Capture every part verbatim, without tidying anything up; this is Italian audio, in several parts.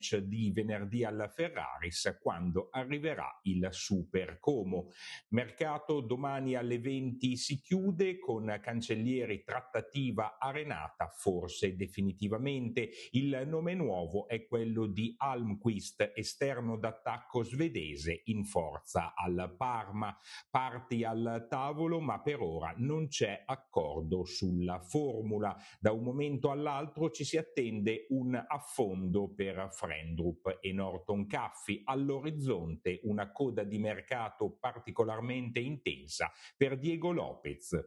di venerdì alla Ferraris, quando arriverà il Super Como. Mercato domani alle venti si chiude con Cancellieri, trattativa arenata forse definitivamente. Il nome nuovo è quello di Almqvist, esterno d'attacco svedese in forza al Parma. Parti al tavolo, ma per ora non c'è accordo sulla formula. Da un momento all'altro ci si attende un affondo per Frendrup e Norton Caffi. All'orizzonte una coda di mercato particolarmente intensa per Diego Lopez.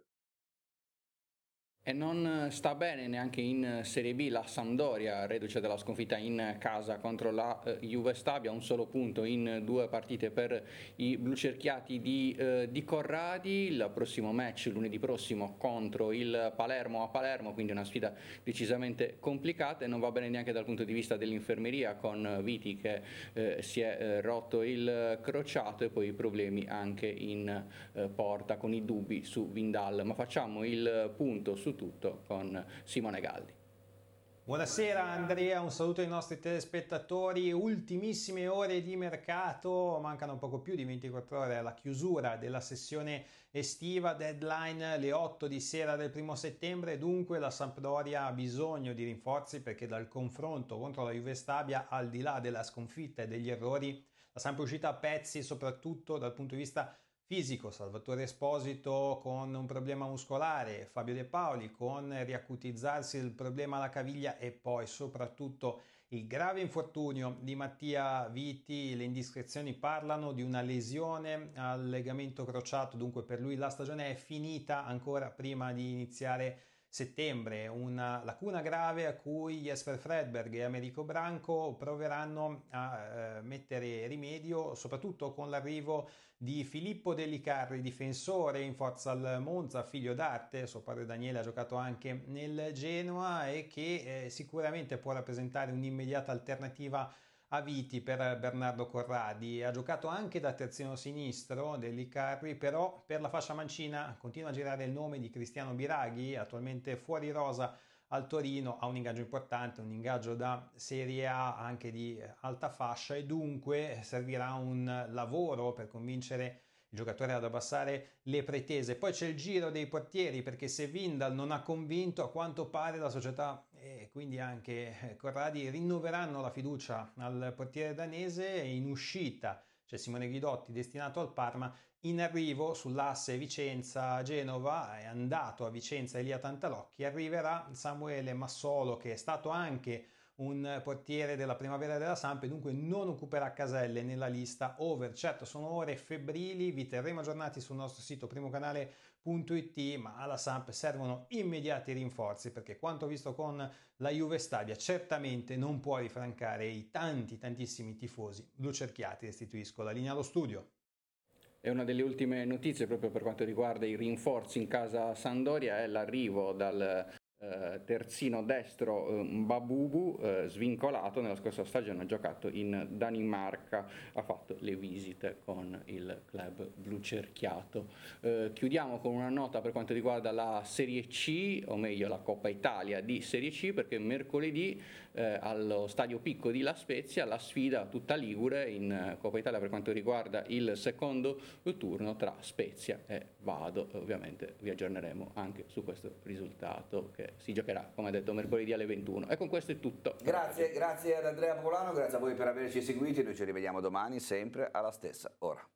E non sta bene neanche in Serie B la Sampdoria, reduce dalla sconfitta in casa contro la eh, Juve Stabia, un solo punto in due partite per i blucerchiati di, eh, di Corradi. Il prossimo match lunedì prossimo contro il Palermo a Palermo, quindi una sfida decisamente complicata, e non va bene neanche dal punto di vista dell'infermeria, con Viti che eh, si è eh, rotto il crociato, e poi i problemi anche in eh, porta con i dubbi su Vindal. Ma facciamo il punto su tutto con Simone Galli. Buonasera Andrea, un saluto ai nostri telespettatori. Ultimissime ore di mercato, mancano poco più di ventiquattro ore alla chiusura della sessione estiva, deadline le otto di sera del primo settembre, dunque la Sampdoria ha bisogno di rinforzi, perché dal confronto contro la Juve Stabia, al di là della sconfitta e degli errori, la Samp è uscita a pezzi soprattutto dal punto di vista fisico. Salvatore Esposito con un problema muscolare, Fabio De Paoli con riacutizzarsi il problema alla caviglia, e poi soprattutto il grave infortunio di Mattia Viti. Le indiscrezioni parlano di una lesione al legamento crociato, dunque per lui la stagione è finita ancora prima di iniziare settembre. Una lacuna grave a cui Jesper Fredberg e Americo Branco proveranno a eh, mettere rimedio, soprattutto con l'arrivo di Filippo Dellicarri, difensore in forza al Monza, figlio d'arte. Suo padre Daniele ha giocato anche nel Genoa e che eh, sicuramente può rappresentare un'immediata alternativa a Viti per Bernardo Corradi. Ha giocato anche da terzino sinistro Dellicarri, però per la fascia mancina continua a girare il nome di Cristiano Biraghi, attualmente fuori rosa al Torino. Ha un ingaggio importante, un ingaggio da Serie A anche di alta fascia, e dunque servirà un lavoro per convincere il giocatore ad abbassare le pretese. Poi c'è il giro dei portieri, perché se Vindal non ha convinto, a quanto pare la società e quindi anche Corradi rinnoveranno la fiducia al portiere danese. In uscita c'è Simone Guidotti, destinato al Parma. In arrivo sull'asse Vicenza-Genova è andato a Vicenza Elia Tantalocchi. Arriverà Samuele Massolo, che è stato anche un portiere della primavera della Samp, e dunque non occuperà caselle nella lista over. Certo, sono ore febbrili, vi terremo aggiornati sul nostro sito primocanale punto it, ma alla Samp servono immediati rinforzi, perché quanto visto con la Juve Stabia certamente non può rifrancare i tanti tantissimi tifosi blucerchiati. Restituisco la linea allo studio. E una delle ultime notizie proprio per quanto riguarda i rinforzi in casa Sampdoria è l'arrivo dal eh, terzino destro eh, Babubu, eh, svincolato. Nella scorsa stagione ha giocato in Danimarca, ha fatto le visite con il club blucerchiato. Eh, chiudiamo con una nota per quanto riguarda la Serie C, o meglio la Coppa Italia di Serie C, perché mercoledì eh, allo Stadio Picco di La Spezia la sfida tutta ligure in eh, Coppa Italia per quanto riguarda il secondo turno tra Spezia e Vado. Ovviamente vi aggiorneremo anche su questo risultato, che si giocherà, come detto, mercoledì alle ventuno. E con questo è tutto. Grazie, grazie ad Andrea Popolano, grazie a voi per averci seguiti. Noi ci rivediamo domani sempre alla stessa ora.